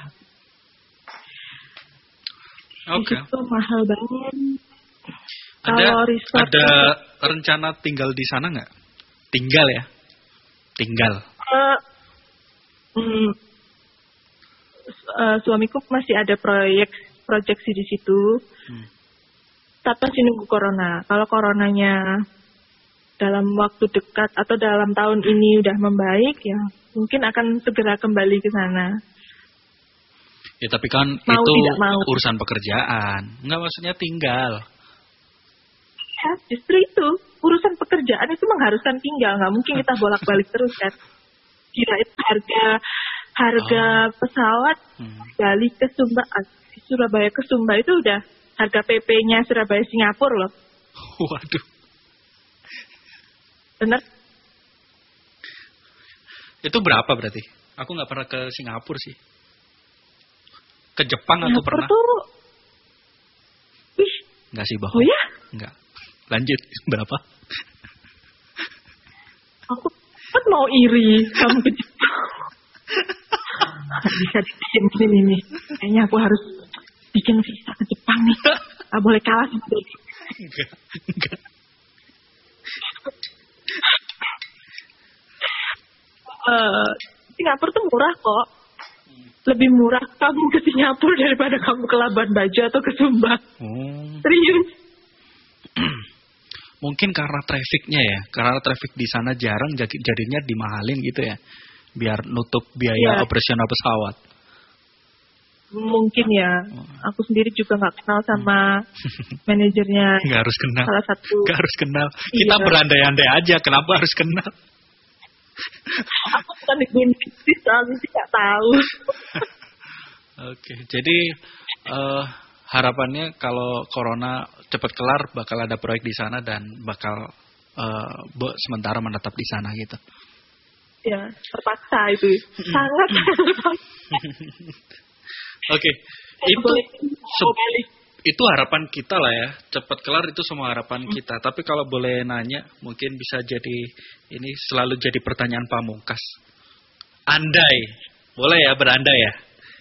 Oke. Itu mahal banget. Ada Kalau resort ada rencana tinggal di sana nggak? Tinggal ya? Tinggal. Eh, hmm, s- eh, suamiku masih ada proyek proyeksi di situ. Hmm. Tapi masih nunggu corona. Kalau coronanya dalam waktu dekat atau dalam tahun ini udah membaik, ya mungkin akan segera kembali ke sana. Ya tapi kan Mau itu tidak mau. urusan pekerjaan. Nggak maksudnya tinggal. Ya, justru itu urusan pekerjaan itu mengharuskan tinggal, nggak mungkin kita bolak-balik terus kan. Kira itu harga harga Oh. pesawat Hmm. Bali ke Sumba, ah, Surabaya ke Sumba itu udah harga P P-nya Surabaya Singapura loh. Waduh. Bener? Itu berapa berarti? Aku nggak pernah ke Singapura sih. Ke Jepang aku Singapura pernah. tuh, wih, Nggak sih, bohong. oh ya? Nggak. Lanjut. Berapa? Aku kan mau iri kamu ke Jepang. Bisa dibikin gini nih. Kayaknya aku harus bikin visa ke Jepang nih. Gak boleh kalah sama dia. Enggak. Enggak. Eh, Singapura tuh murah kok. Lebih murah kamu ke Singapura daripada kamu ke Labuan Bajo atau ke Sumba. Oh. Serius. Mungkin karena trafficnya ya. Karena traffic di sana jarang jadi jadinya dimahalin gitu ya. Biar nutup biaya Ya. operasional pesawat. Mungkin ya. Aku sendiri juga gak kenal sama manajernya. Nggak harus kenal. Salah satu. Nggak harus kenal. Kita Iya. berandai-andai aja. Kenapa harus kenal? Aku bukan di bisnis, soalnya sih gak tahu. Oke, jadi eh, harapannya kalau corona cepat kelar bakal ada proyek di sana dan bakal eh, be- sementara menetap di sana gitu. Ya, terpaksa itu. Sangat terpaksa. Oke, itu Boleh se- balik. itu harapan kita lah ya, cepat kelar itu semua harapan kita. Tapi kalau boleh nanya, mungkin bisa jadi ini selalu jadi pertanyaan pamungkas. Andai, boleh ya berandai ya.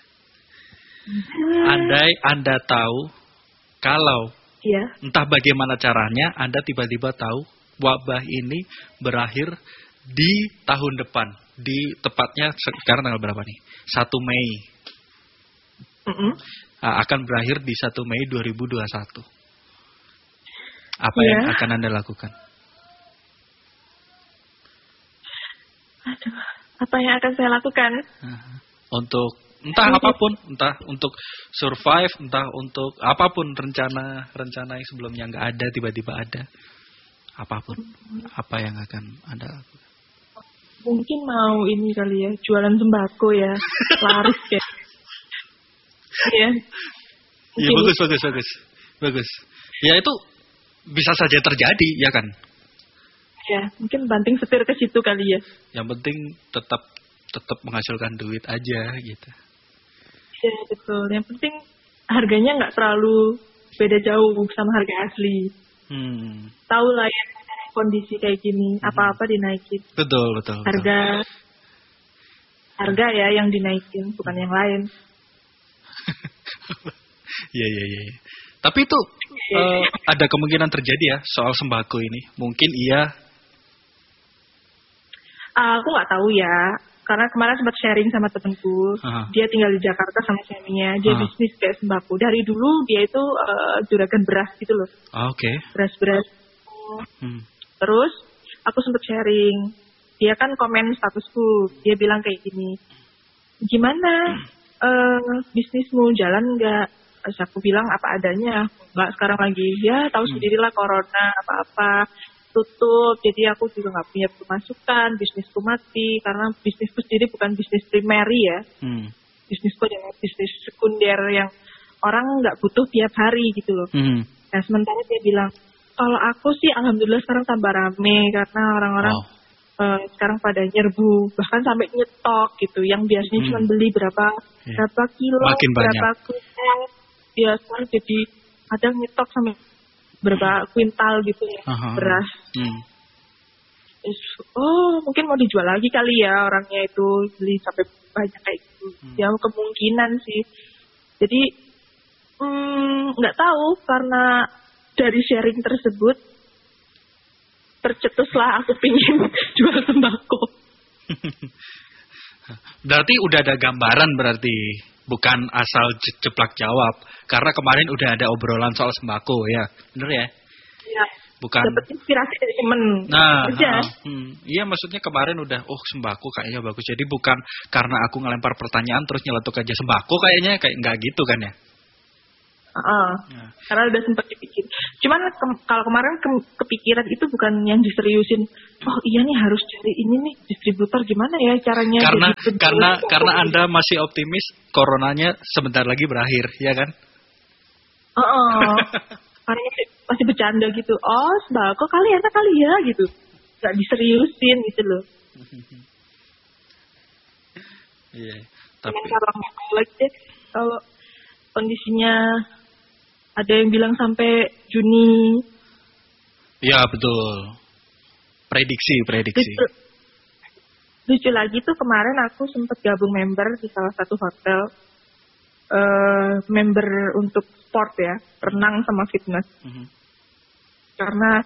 Andai Anda tahu kalau Iya. entah bagaimana caranya Anda tiba-tiba tahu wabah ini berakhir di tahun depan. Di tepatnya sekarang tanggal berapa nih? satu Mei. Mm-mm. Ah, akan berakhir di satu Mei dua ribu dua puluh satu. Apa Iya. yang akan Anda lakukan? Aduh, apa yang akan saya lakukan? Ah, Untuk entah apapun, entah untuk survive, entah untuk apapun rencana-rencana yang sebelumnya nggak ada tiba-tiba ada. Apapun. Apa yang akan Anda lakukan? Mungkin mau ini kali ya, jualan sembako ya, laris kayak. Iya. Iya, Mungkin. bagus, bagus, bagus. Bagus. Ya itu bisa saja terjadi, ya kan? Ya, mungkin banting setir ke situ kali ya. Yang penting tetap tetap menghasilkan duit aja gitu. Ya, betul. Yang penting harganya nggak terlalu beda jauh sama harga asli. Hmm. Tahu lah ya kondisi kayak gini, apa-apa dinaikin. Betul, betul. betul. Harga harga ya yang dinaikin, bukan yang lain. Iya, iya, iya. Tapi itu eh, ada kemungkinan terjadi ya soal sembako ini. Mungkin iya. Ah, aku nggak tahu ya, karena kemarin sempat sharing sama temenku. Aha. Dia tinggal di Jakarta sama suaminya. Dia Aha. bisnis kayak sembako. Dari dulu dia itu eh, juragan beras gitu loh, Ah, Oke. beras-beras. Hmm. Terus aku sempat sharing. Dia kan komen statusku. Dia bilang kayak gini, gimana eh, bisnismu jalan nggak? Terus aku bilang apa adanya. Nggak sekarang lagi. Ya tahu sendirilah corona apa-apa tutup. Jadi aku juga nggak punya pemasukan. Bisnisku mati karena bisnisku sendiri bukan bisnis primary ya. Hmm. Bisnisku adalah bisnis sekunder yang orang nggak butuh tiap hari gitu loh. Hmm. Nah sementara dia bilang, kalau aku sih alhamdulillah sekarang tambah rame karena orang-orang Wow. eh, sekarang pada nyerbu, bahkan sampai nyetok gitu. Yang biasanya Hmm. cuma beli berapa Iya. berapa kilo, Makin berapa banyak. kuintal, ya sekarang jadi ada nyetok sampai berapa kuintal gitu ya Aha. beras. Hmm. Terus, oh mungkin mau dijual lagi kali ya orangnya itu beli sampai banyak kayak gitu. Hmm. Ya kemungkinan sih. Jadi hmm, nggak tahu karena dari sharing tersebut tercetuslah aku pingin jual sembako. Berarti udah ada gambaran berarti. Bukan asal je- jeplak jawab. Karena kemarin udah ada obrolan soal sembako ya. Bener ya? Ya, Bukan. dapat inspirasi dari temen Nah, kerja. ah, hmm. Iya maksudnya kemarin udah, oh sembako kayaknya bagus. Jadi bukan karena aku ngelempar pertanyaan terus nyeletuk aja sembako kayaknya kayak nggak gitu kan ya? Uh, Nah. Karena udah sempet dipikir. Cuman ke- kalau kemarin ke- kepikiran itu bukan yang diseriusin. Oh iya nih harus cari ini nih distributor gimana ya caranya. Karena jadi karena betul. karena Anda masih optimis coronanya sebentar lagi berakhir, ya kan? Uh, uh, karena masih, masih bercanda gitu. Oh sembako kali ya kali ya gitu. Gak diseriusin gitu loh. Iya. Cuman Tapi kalau lagi kalau kondisinya ada yang bilang sampai Juni. ya betul. Prediksi, prediksi. Lucu, lucu lagi tuh kemarin aku sempat gabung member di salah satu hotel. Uh, member untuk sport ya, renang sama fitness. Mhm. Karena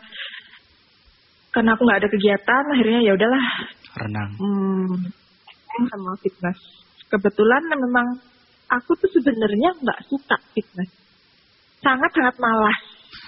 karena aku nggak ada kegiatan, akhirnya ya udahlah. Renang. Hmm, renang sama fitness. Kebetulan memang aku tuh sebenarnya nggak suka fitness. Sangat-sangat malas.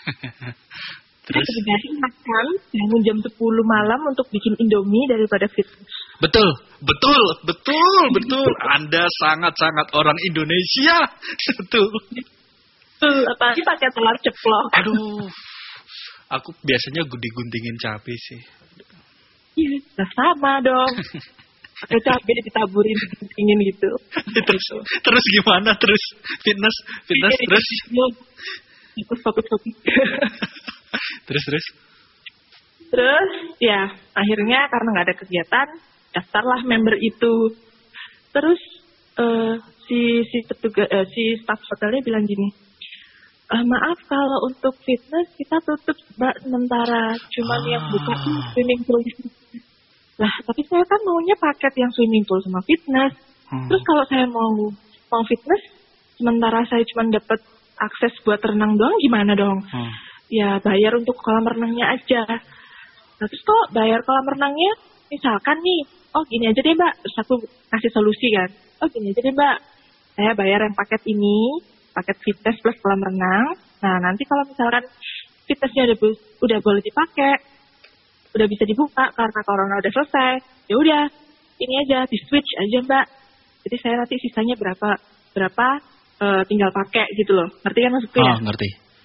Terus? Lebih baik makan bangun jam sepuluh malam untuk bikin Indomie daripada fitness. Betul, betul, betul, betul. Anda sangat-sangat orang Indonesia. Betul. Betul, apalagi pakai telur ceplok. Aduh. Aku biasanya diguntingin cabai sih. Iya, nah sama dong. Pakai cabai ditaburin, dingin gitu. terus, terus gimana? Terus fitness, fitness, terus, Fokus, fokus, fokus. terus, terus. Terus, ya akhirnya karena nggak ada kegiatan, daftarlah member itu. Terus eh, si si petugas, eh, si staff hotelnya bilang gini, e, maaf kalau untuk fitness kita tutup mbak sementara, cuman Ah. yang buka tuh swimming pool. Lah, tapi saya kan maunya paket yang swimming pool sama fitness. Hmm. Terus kalau saya mau mau fitness, sementara saya cuma dapat akses buat renang doang, gimana dong? Hmm. Ya bayar untuk kolam renangnya aja. Nah, terus kok bayar kolam renangnya, misalkan nih, oh gini aja deh mbak, terus aku kasih solusi kan. Oh gini aja deh mbak, saya bayar yang paket ini, paket fitness plus kolam renang. Nah nanti kalau misalkan fitnessnya udah, udah boleh dipakai, udah bisa dibuka karena corona udah selesai, ya udah ini aja di switch aja mbak. Jadi saya nanti sisanya berapa berapa uh, tinggal pakai gitu loh. Ngerti kan maksudku ya? Oh, ngerti.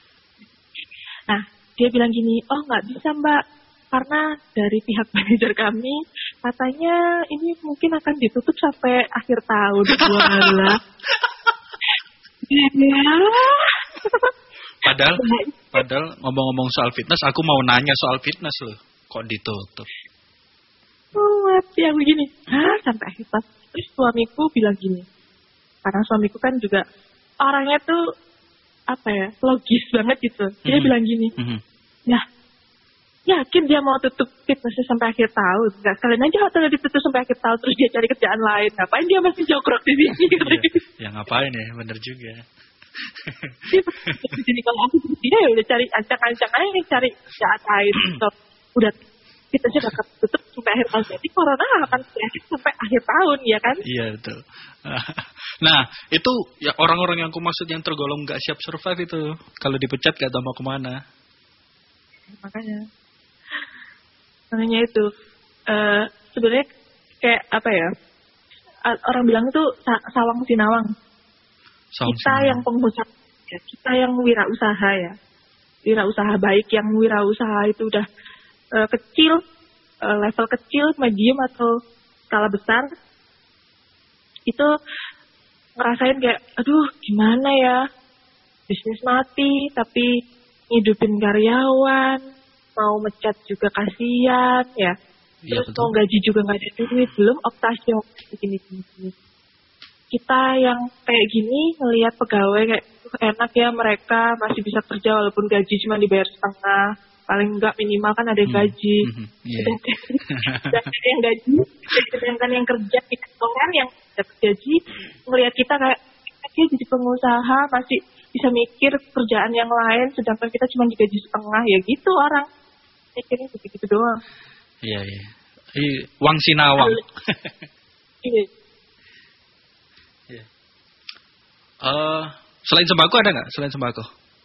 Nah dia bilang gini, oh nggak bisa mbak, karena dari pihak manajer kami katanya ini mungkin akan ditutup sampai akhir tahun. Walah. Padahal, padahal ngomong-ngomong soal fitness, aku mau nanya soal fitness loh. Kok ditutup? Oh, mati aku gini. Hah, sampai akhir tahun. Terus suamiku bilang gini. Karena suamiku kan juga orangnya tuh apa ya, logis banget gitu. Dia Mhm. bilang gini. Mhm. Nah, yakin dia mau tutup fitnessnya sampai akhir tahun? Enggak, sekalian aja hotelnya ditutup sampai akhir tahun terus dia cari kerjaan lain. Ngapain dia masih jogrok di sini? Ya, ya ngapain ya, bener juga. Jadi kalau aku dia ya udah cari ancang-ancang aja nih, cari kerjaan lain. So, udah fitnessnya bakal tutup sampai akhir tahun. Jadi corona akan berakhir sampai akhir tahun, ya kan? Iya betul. Nah itu ya orang-orang yang aku maksud yang tergolong nggak siap survive itu. Kalau dipecat gak tahu mau kemana. Makanya, makanya itu uh, sebenarnya kayak apa ya? Uh, orang bilang itu sa- sawang sinawang. Sawang Kita sinawang. yang pengusaha, ya, kita yang wirausaha ya, wirausaha baik yang wirausaha itu udah uh, kecil, uh, level kecil, medium atau skala besar, itu ngerasain kayak, aduh gimana ya, bisnis mati tapi hidupin karyawan, mau mecat juga kasihan ya, Iya, terus betul. mau gaji juga nggak ada duit, belum operasional gini gini. Kita yang kayak gini ngelihat pegawai kayak "Uh, enak ya mereka masih bisa kerja walaupun gaji cuma dibayar setengah, paling enggak minimal kan ada yang Hmm. gaji. Mhm. Iya. Sedangkan yang gaji, sedangkan yang kerja di kantoran yang dapat gaji ngelihat kita kayak dia jadi pengusaha masih bisa mikir kerjaan yang lain, sedangkan kita cuma digaji setengah, ya gitu orang mikirnya begitu doang. Iya iya. Ih, Wang Sinawang. Iya. Iya. Eh, selain sembako ada nggak? Selain sembako?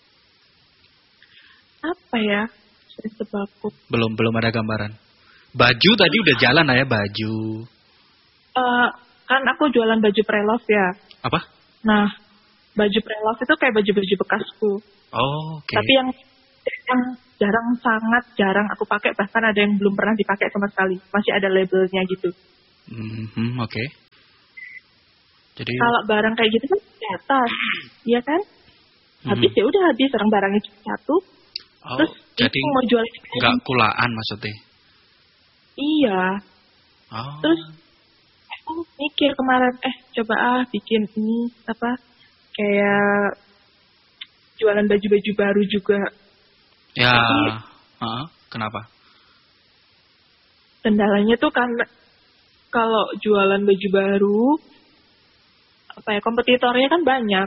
Apa ya? Selain sembako. Belum belum ada gambaran. Baju tadi udah jalan lah ya baju. Eh, kan aku jualan baju pre-love ya. Apa? Nah, baju preloved itu kayak baju-baju bekasku. Oh, oke. Tapi yang yang jarang, sangat jarang aku pakai, bahkan ada yang belum pernah dipakai sama sekali. Masih ada labelnya gitu. Mm-hmm, oke. Okay. Jadi kalau barang kayak gitu kan di atas, iya kan? Habis mm-hmm. ya udah habis, orang barangnya cuma satu. Oh, terus jadi mau jual nggak kulaan maksudnya? Iya. Oh. Terus aku mikir kemarin, eh coba ah bikin ini apa kayak jualan baju-baju baru juga. Ya, uh, kenapa? Kendalanya tuh karena kalau jualan baju baru, apa ya, kompetitornya kan banyak.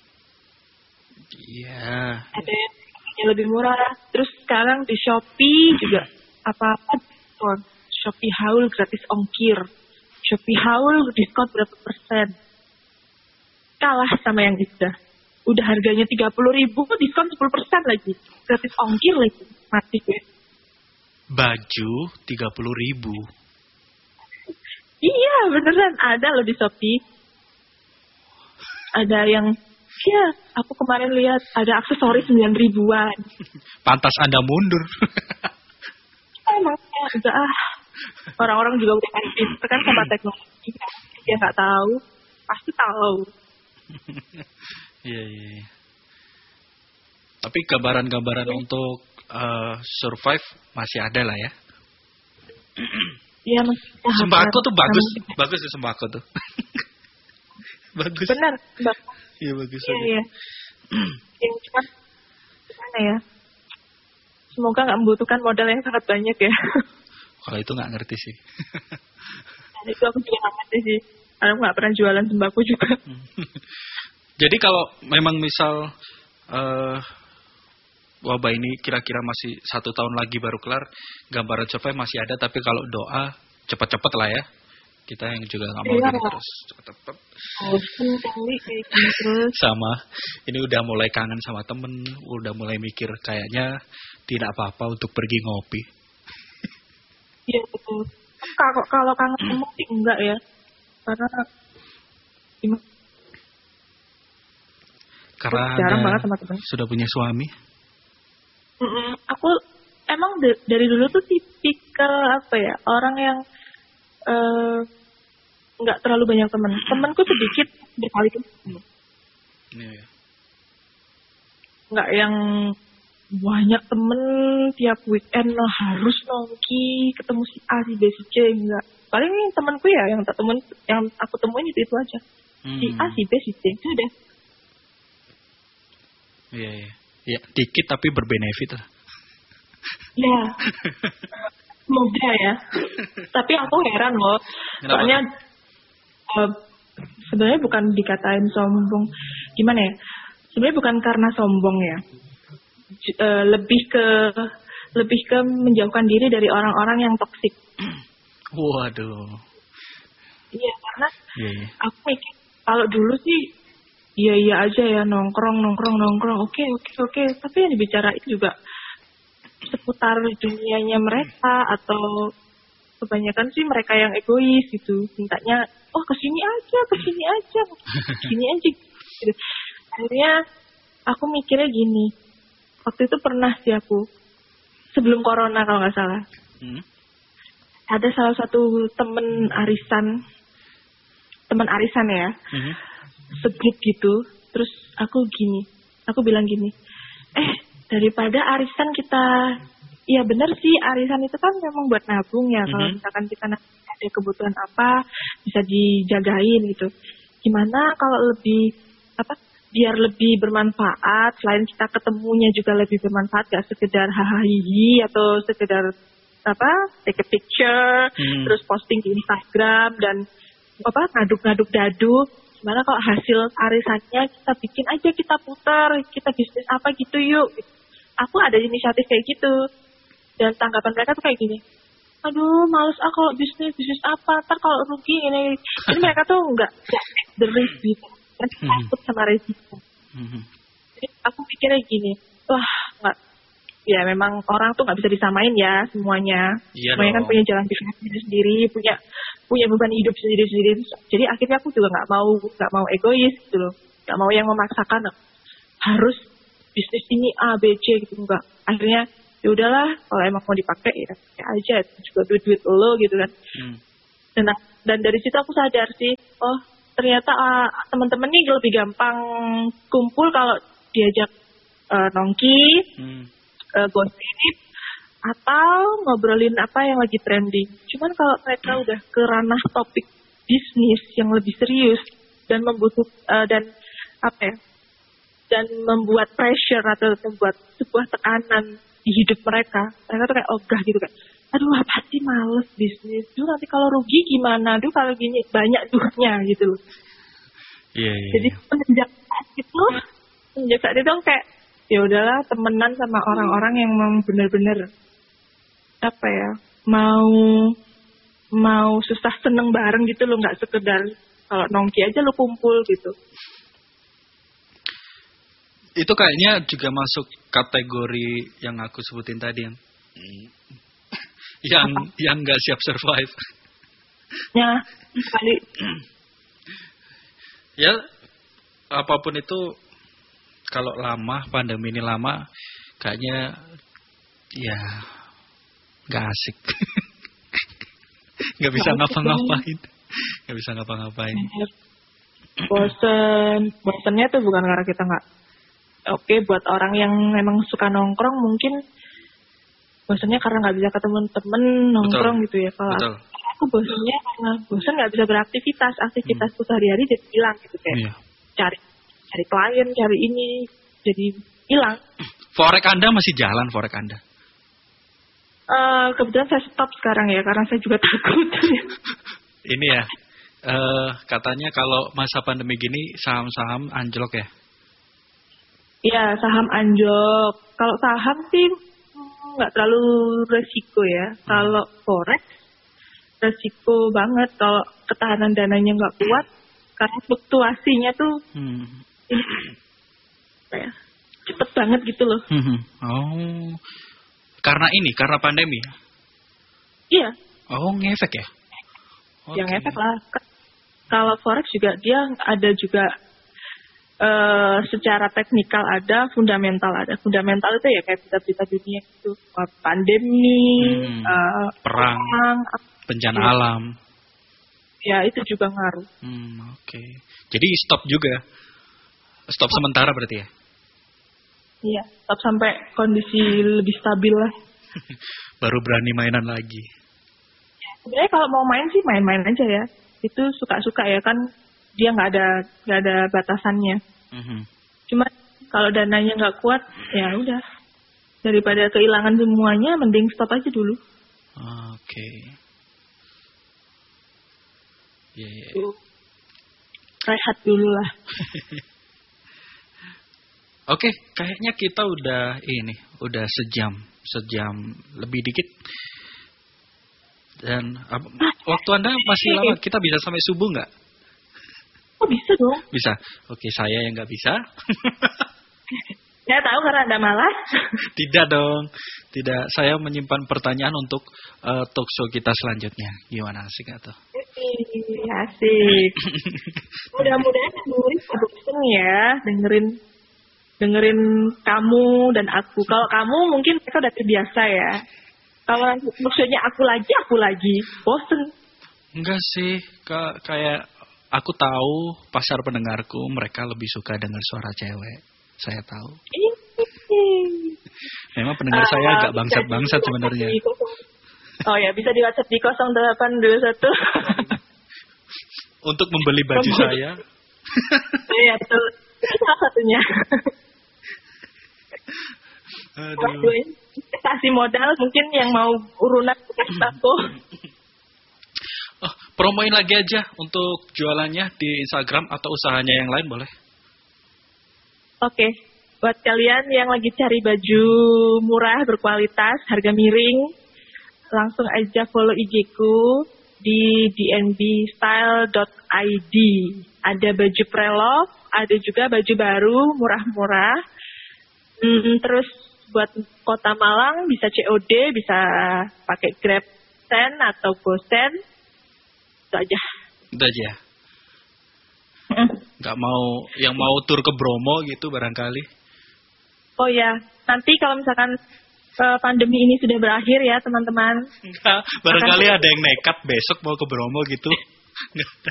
Iya. Ada yang lebih murah. Terus sekarang di Shopee juga apa-apa diskon. Shopee Haul gratis ongkir. Shopee Haul diskon berapa persen. Kalah sama yang udah. Udah harganya tiga puluh ribu, diskon sepuluh persen lagi. Gratis ongkir lagi. Mati gue. Baju tiga puluh ribu. Iya, beneran. Ada loh di Shopee. Ada yang, ya, aku kemarin lihat ada aksesoris sembilan ribuan. Pantas Anda mundur. Emang ya, enggak ah. Orang-orang juga udah kan pinter kan sama teknologi. Dia nggak tahu, pasti tahu. Iya, iya, iya. Tapi gambaran-gambaran untuk uh, survive masih ada lah ya. Iya, sembako tuh bagus, bagus tuh sembako tuh. Bagus. Benar, sembako. Iya bagus. Iya, iya. Yang cuma gimana ya? Semoga nggak membutuhkan modal yang sangat banyak ya. Kalau itu nggak ngerti sih. Nah, itu aku juga nggak ngerti sih. Karena aku nggak pernah jualan sembako juga. Jadi kalau memang misal uh, wabah ini kira-kira masih satu tahun lagi baru kelar, gambaran survive masih ada. Tapi kalau doa cepat-cepat lah ya. Kita yang juga nggak mau iya, gini terus cepet-cepet. Oh, kali kayak gini terus. Sama, ini udah mulai kangen sama temen, udah mulai mikir kayaknya tidak apa-apa untuk pergi ngopi. Iya betul. Kalau kalau kangen temen sih enggak ya, karena gimana? Karena jarang banget sama temen. Sudah punya suami. Mm-mm. Aku emang de- dari dulu tuh tipikal apa ya, orang yang uh, nggak terlalu banyak teman. Temanku sedikit berkali kali. Iya ya. Nggak yang banyak temen tiap weekend lo harus nongki ketemu si A si B si C, enggak. Paling temanku ya yang tak temen yang aku temuin itu itu aja. Hmm. Si A si B si C itu udah. Iya iya. Ya dikit tapi berbenefit lah. Ya. Semoga ya. Tapi aku heran loh. Kenapa? Soalnya uh, sebenarnya bukan dikatain sombong. Gimana ya? Sebenarnya bukan karena sombong ya. J- uh, lebih ke lebih ke menjauhkan diri dari orang-orang yang toksik. Waduh. Iya, karena yeah, yeah. aku mikir kalau dulu sih iya iya aja ya, nongkrong nongkrong nongkrong. Oke oke oke. Tapi yang dibicarain juga seputar dunianya mereka, atau kebanyakan sih mereka yang egois gitu, mintanya oh kesini aja kesini aja kesini aja gitu. Akhirnya aku mikirnya gini, waktu itu pernah sih aku sebelum corona kalau nggak salah, hmm? ada salah satu temen arisan temen arisan ya, hmm? sebut gitu, terus aku gini aku bilang gini, eh daripada arisan kita, ya benar sih arisan itu kan memang buat nabung ya. Mm-hmm. Kalau misalkan kita ada kebutuhan apa bisa dijagain gitu. Gimana kalau lebih apa? Biar lebih bermanfaat. Selain kita ketemunya juga lebih bermanfaat, gak sekedar hahaha atau sekedar apa? Take a picture, mm. terus posting di Instagram dan apa? Ngaduk-ngaduk dadu. Gimana kalau hasil arisannya kita bikin aja, kita putar, kita bisnis apa gitu yuk. Aku ada inisiatif kayak gitu. Dan tanggapan mereka tuh kayak gini. Aduh, males ah kalau bisnis, bisnis apa? Ntar kalau rugi ini. Jadi mereka tuh enggak, enggak the risk gitu. Mereka takut sama resiko. Jadi aku pikirnya gini. Wah, enggak. Ya memang orang tuh enggak bisa disamain ya semuanya. Iya semuanya dong. Kan punya jalan bisnis sendiri, punya punya beban hidup sendiri-sendiri. Jadi akhirnya aku juga enggak mau enggak mau egois gitu loh. Gak mau yang memaksakan harus bisnis ini A, B, C gitu, enggak. Akhirnya ya udahlah, kalau emang mau dipakai ya pakai aja, itu juga duit-duit lo gitu kan. Hmm. Dan, dan dari situ aku sadar sih, oh ternyata uh, teman-teman nih lebih gampang kumpul kalau diajak uh, nongki, hmm. uh, gosip, atau ngobrolin apa yang lagi trending. Cuman kalau mereka hmm. udah ke ranah topik bisnis yang lebih serius dan membutuh uh, dan apa ya, dan membuat pressure atau membuat sebuah tekanan di hidup mereka, mereka tuh kayak ogah gitu kan. Aduh, apa sih males bisnis. Duh, nanti kalau rugi gimana? Duh, kalau gini banyak duhnya gitu loh. Iya, yeah, yeah, Jadi sejak saat itu, sejak saat itu kayak ya udahlah temenan sama orang-orang yang memang benar-benar apa ya, mau mau susah seneng bareng gitu loh, nggak sekedar kalau nongki aja lo kumpul gitu. Itu kayaknya juga masuk kategori yang aku sebutin tadi yang yang apa? Yang nggak siap survive. Ya, kali. Ya, apapun itu, kalau lama, pandemi ini lama, kayaknya ya nggak asik. Nggak bisa ngapa-ngapain. Nggak bisa ngapa-ngapain. Bosen. Bosennya tuh bukan karena kita nggak. Oke, buat orang yang memang suka nongkrong mungkin bosennya karena nggak bisa ketemu temen nongkrong. Betul. Gitu ya. Kalau aku, aku bosennya karena bosen nggak bisa beraktivitas, aktivitasku hmm. sehari-hari jadi hilang gitu kayak iya. cari cari klien, cari ini jadi hilang. Forex Anda masih jalan forex Anda? Uh, kebetulan saya stop sekarang ya karena saya juga takut. Ini ya, uh, katanya kalau masa pandemi gini saham-saham anjlok ya? Iya, saham anjlok. Kalau saham sih nggak terlalu resiko ya. Hmm. Kalau forex resiko banget kalau ketahanan dananya nggak kuat karena fluktuasinya tuh hmm. ini, ya, cepet banget gitu loh. Hmm. Oh, karena ini karena pandemi? Iya. Oh, ngefek ya? Okay. Yang ngefek lah. Kalau forex juga dia ada juga. Uh, secara teknikal ada, fundamental ada. Fundamental itu ya kayak berita-berita dunia itu, pandemi, hmm, uh, perang, perang, bencana ya. Alam. Ya itu juga ngaruh. Hmm, Oke. Okay. Jadi stop juga, stop sementara berarti ya? Iya, stop sampai kondisi lebih stabil lah. Baru berani mainan lagi. Sebenarnya kalau mau main sih main-main aja ya. Itu suka-suka ya kan. Dia nggak ada nggak ada batasannya. Mm-hmm. Cuma kalau dananya nggak kuat, ya udah daripada kehilangan semuanya, mending stop aja dulu. Oke. Okay. Yeah, yeah. Rehat dulu lah. Oke, okay, kayaknya kita udah ini, udah sejam, sejam lebih dikit. Dan ah, waktu Anda masih lama, kita bisa sampai subuh nggak? Oh bisa dong. Bisa. Oke, saya yang nggak bisa. Saya tahu karena Anda malas. Tidak dong. Tidak. Saya menyimpan pertanyaan untuk uh, talk show kita selanjutnya. Gimana, asik nggak tuh? Asik. Mudah-mudahan dengerin bosen ya, dengerin dengerin kamu dan aku. Kalau kamu mungkin mereka udah terbiasa ya. Kalau maksudnya aku lagi, aku lagi bosen. Enggak sih, Kak, kayak aku tahu pasar pendengarku mereka lebih suka dengar suara cewek. Saya tahu. Memang pendengar uh, saya agak bangsat-bangsat sebenarnya. Oh ya, bisa di WhatsApp di nol delapan dua satu. Untuk membeli baju saya. Iya, betul. Salah satunya. Aduh. Investasi modal mungkin yang mau urunan bekas aku. Oh, promoin lagi aja untuk jualannya di Instagram atau usahanya yang lain boleh? Oke, okay. Buat kalian yang lagi cari baju murah, berkualitas, harga miring, langsung aja follow I G-ku di d n b style dot i d. Ada baju prelove, ada juga baju baru, murah-murah. Hmm, terus buat Kota Malang bisa C O D, bisa pakai GrabSend atau GoSend. Itu aja. Itu aja. Mm. Nggak mau yang mau tur ke Bromo gitu barangkali. Oh ya, nanti kalau misalkan uh, pandemi ini sudah berakhir ya teman-teman. Enggak, barangkali akan... ada yang nekat besok mau ke Bromo gitu.